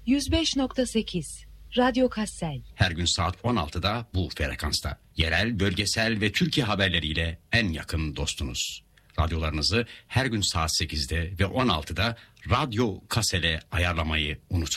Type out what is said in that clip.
105.8 Radyo Kassel. Her gün saat 16'da bu frekansta. Yerel, bölgesel ve Türkiye haberleriyle en yakın dostunuz. Radyolarınızı her gün saat 8'de ve 16'da Radyo Kassel'e ayarlamayı unutmayın.